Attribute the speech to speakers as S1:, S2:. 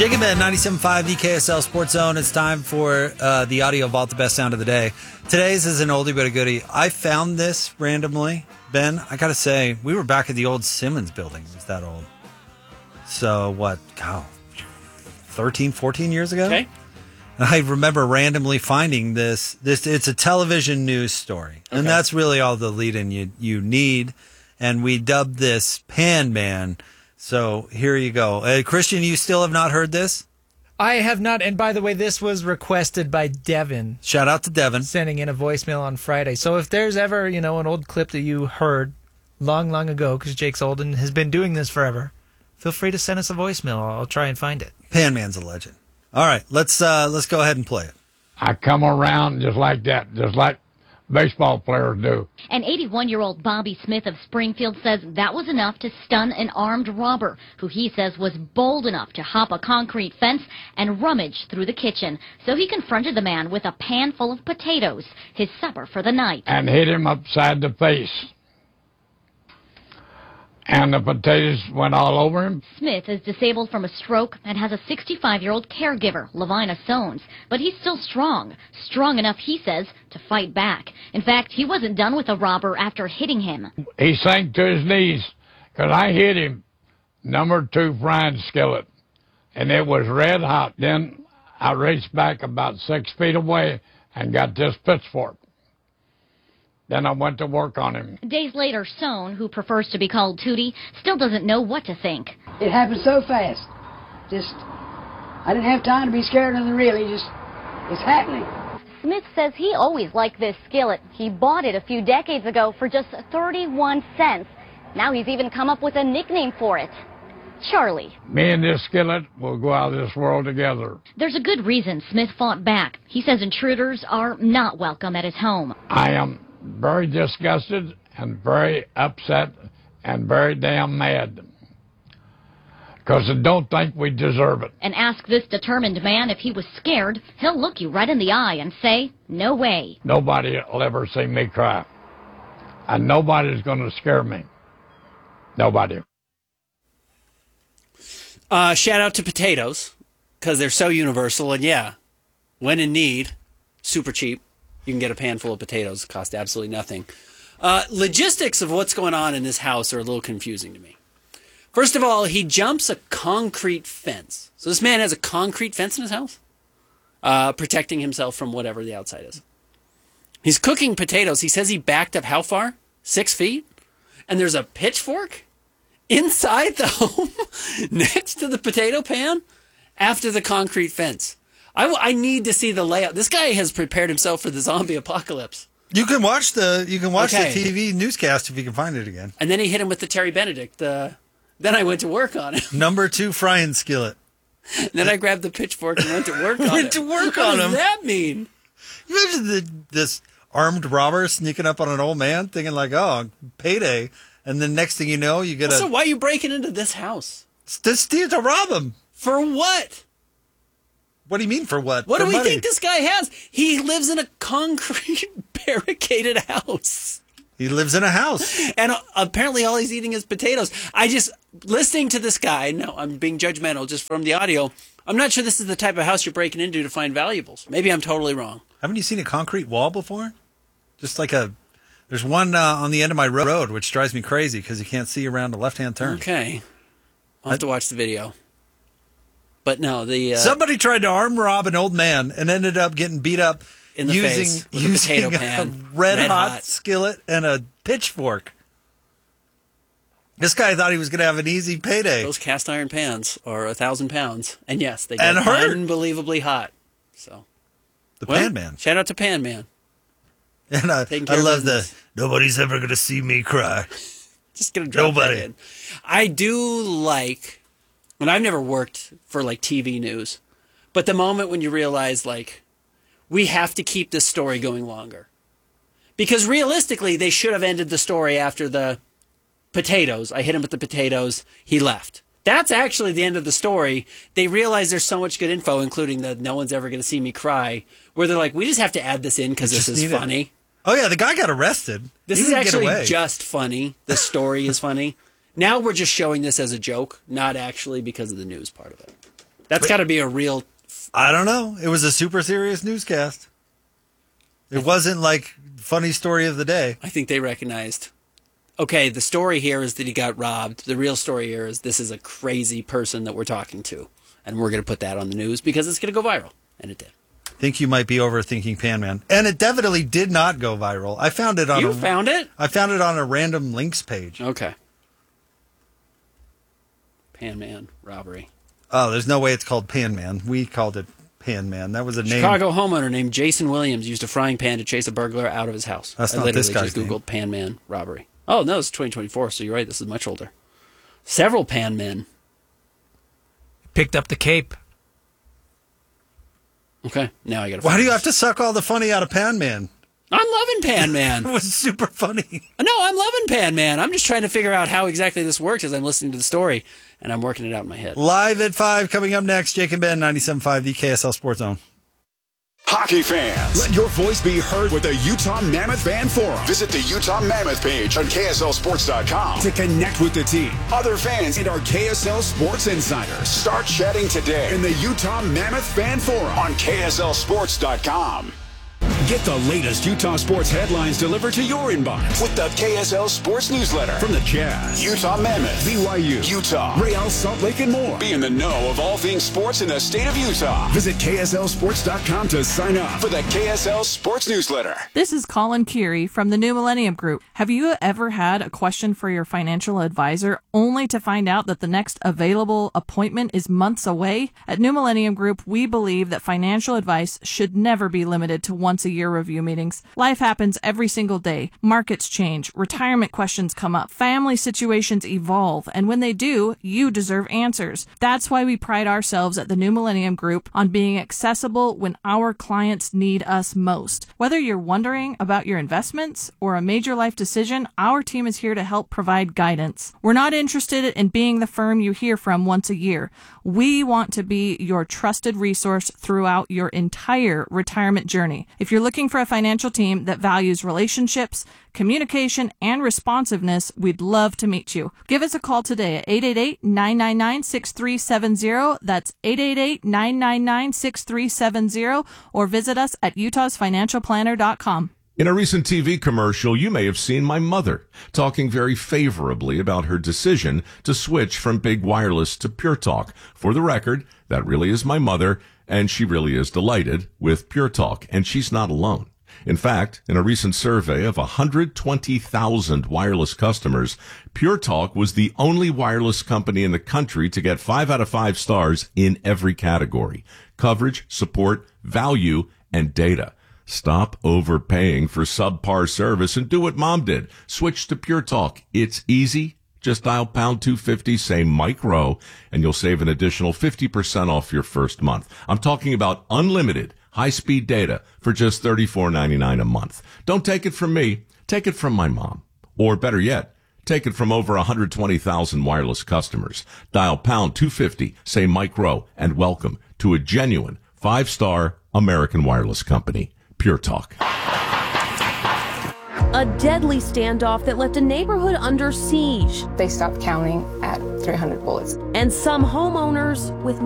S1: Jacob at 97.5 VKSL Sports Zone. It's time for the Audio Vault, the best sound of the day. Today's is an oldie but a goodie. I found this randomly. Ben, I got to say, we were back at the old Simmons building. It was that old. So, 13, 14 years ago?
S2: Okay.
S1: And I remember randomly finding this. It's a television news story. And that's really all the lead-in you need. And we dubbed this Pan Man. So here you go. Christian, you still have not heard this?
S3: I have not. And by the way, this was requested by Devin.
S1: Shout out to Devin.
S3: Sending in a voicemail on Friday. So if there's ever, an old clip that you heard long ago, because Jake's old and has been doing this forever, feel free to send us a voicemail. I'll try and find it.
S1: Pan Man's a legend. All right, let's go ahead and play it.
S4: I come around just like that, just like baseball players do.
S5: An 81-year-old Bobby Smith of Springfield says that was enough to stun an armed robber, who he says was bold enough to hop a concrete fence and rummage through the kitchen. So he confronted the man with a pan full of potatoes, his supper for the night.
S4: And hit him upside the face. And the potatoes went all over him.
S5: Smith is disabled from a stroke and has a 65-year-old caregiver, Lavina Sones. But he's still strong enough, he says, to fight back. In fact, he wasn't done with the robber after hitting him.
S4: He sank to his knees because I hit him, number 2 frying skillet, and it was red hot. Then I reached back about 6 feet away and got this pitchfork. Then I went to work on him.
S5: Days later, Sohn, who prefers to be called Tootie, still doesn't know what to think.
S6: It happened so fast. I didn't have time to be scared of nothing really. It's happening.
S5: Smith says he always liked this skillet. He bought it a few decades ago for just 31 cents. Now he's even come up with a nickname for it. Charlie.
S4: Me and this skillet will go out of this world together.
S5: There's a good reason Smith fought back. He says intruders are not welcome at his home.
S4: I am very disgusted and very upset and very damn mad. Because I don't think we deserve it.
S5: And ask this determined man if he was scared, he'll look you right in the eye and say, no way.
S4: Nobody will ever see me cry. And nobody's going to scare me. Nobody.
S2: Shout out to potatoes, because they're so universal. And yeah, when in need, super cheap. You can get a pan full of potatoes. It costs absolutely nothing. Logistics of what's going on in this house are a little confusing to me. First of all, he jumps a concrete fence. So this man has a concrete fence in his house, protecting himself from whatever the outside is. He's cooking potatoes. He says he backed up how far? 6 feet? And there's a pitchfork inside the home next to the potato pan after the concrete fence. I need to see the layout. This guy has prepared himself for the zombie apocalypse.
S1: You can watch the TV newscast if you can find it again.
S2: And then he hit him with the Terry Benedict. Then I went to work on it.
S1: Number 2 frying skillet.
S2: Then I grabbed the pitchfork and went to work on it. What does that mean?
S1: You imagine this armed robber sneaking up on an old man thinking like, oh, payday. And then next thing you know, you get
S2: So why are you breaking into this house?
S1: To rob him.
S2: For what?
S1: What do you mean for what?
S2: What
S1: for
S2: do we
S1: money?
S2: think this guy has? He lives in a concrete barricaded house.
S1: He lives in a house.
S2: And apparently all he's eating is potatoes. Listening to this guy, no, I'm being judgmental just from the audio. I'm not sure this is the type of house you're breaking into to find valuables. Maybe I'm totally wrong.
S1: Haven't you seen a concrete wall before? Just like there's one on the end of my road, which drives me crazy because you can't see around a left-hand turn.
S2: Okay. I'll have to watch the video. But no,
S1: somebody tried to arm rob an old man and ended up getting beat up
S2: in the face with a potato pan,
S1: a red hot skillet and a pitchfork. This guy thought he was going to have an easy payday.
S2: Those cast iron pans are 1,000 pounds, and yes, they get unbelievably hot. So,
S1: Pan Man.
S2: Shout out to Pan Man.
S1: And I love nobody's ever going to see me cry.
S2: Just going to drop that in. I do like. And I've never worked for TV news, but the moment when you realize we have to keep this story going longer, because realistically they should have ended the story after the potatoes. I hit him with the potatoes. He left. That's actually the end of the story. They realize there's so much good info, including that no one's ever going to see me cry, where they're like, we just have to add this in because this is funny.
S1: Oh yeah, the guy got arrested.
S2: This is actually just funny. The story is funny. Now we're just showing this as a joke, not actually because of the news part of it. That's got to be a real...
S1: I don't know. It was a super serious newscast. It wasn't like funny story of the day.
S2: I think they recognized... Okay, the story here is that he got robbed. The real story here is this is a crazy person that we're talking to. And we're going to put that on the news because it's going to go viral. And it did.
S1: I think you might be overthinking Pan Man. And it definitely did not go viral. I found it on
S2: found it?
S1: I found it on a random links page.
S2: Okay. Pan Man robbery.
S1: Oh, there's no way it's called Pan Man. We called it Pan Man. That was a name.
S2: Chicago homeowner named Jason Williams used a frying pan to chase a burglar out of his house.
S1: That's
S2: I
S1: not this
S2: literally
S1: guy's
S2: just Googled Pan Man robbery. Oh, no, it's 2024, so you're right. This is much older. Several Pan Men.
S3: Picked up the cape.
S2: Okay, now I got to...
S1: Why do you have to suck all the funny out of Pan Man?
S2: I'm loving Pan Man.
S1: It was super funny.
S2: No, I'm loving Pan Man. I'm just trying to figure out how exactly this works as I'm listening to the story, and I'm working it out in my head.
S1: Live at 5 coming up next. Jake and Ben, 97.5, the KSL Sports Zone.
S7: Hockey fans, let your voice be heard with the Utah Mammoth Fan Forum. Visit the Utah Mammoth page on KSLSports.com to connect with the team, other fans, and our KSL Sports insiders. Start chatting today in the Utah Mammoth Fan Forum on KSLSports.com. Get the latest Utah sports headlines delivered to your inbox with the KSL Sports Newsletter from the Jazz, Utah Mammoth, BYU, Utah, Real Salt Lake, and more. Be in the know of all things sports in the state of Utah. Visit KSLSports.com to sign up for the KSL Sports Newsletter.
S8: This is Colin Keary from the New Millennium Group. Have you ever had a question for your financial advisor only to find out that the next available appointment is months away? At New Millennium Group, we believe that financial advice should never be limited to once a year review meetings. Life happens every single day. Markets change, retirement questions come up, family situations evolve, and when they do, you deserve answers. That's why we pride ourselves at the New Millennium Group on being accessible when our clients need us most. Whether you're wondering about your investments or a major life decision, our team is here to help provide guidance. We're not interested in being the firm you hear from once a year. We want to be your trusted resource throughout your entire retirement journey. If you're looking for a financial team that values relationships, communication, and responsiveness, we'd love to meet you. Give us a call today at 888-999-6370. That's 888-999-6370, or visit us at utahsfinancialplanner.com.
S9: In a recent TV commercial, you may have seen my mother talking very favorably about her decision to switch from Big Wireless to Pure Talk. For the record, that really is my mother, and she really is delighted with Pure Talk, and she's not alone. In fact, in a recent survey of 120,000 wireless customers, Pure Talk was the only wireless company in the country to get 5 out of 5 stars in every category: coverage, support, value, and data. Stop overpaying for subpar service and do what Mom did. Switch to Pure Talk. It's easy. Just dial pound 250, say Mike Rowe, and you'll save an additional 50% off your first month. I'm talking about unlimited high-speed data for just $34.99 a month. Don't take it from me. Take it from my mom. Or better yet, take it from over 120,000 wireless customers. Dial pound 250, say Mike Rowe, and welcome to a genuine 5-star American wireless company. Pure Talk.
S10: A deadly standoff that left a neighborhood under siege.
S11: They stopped counting at 300 bullets.
S10: And some homeowners with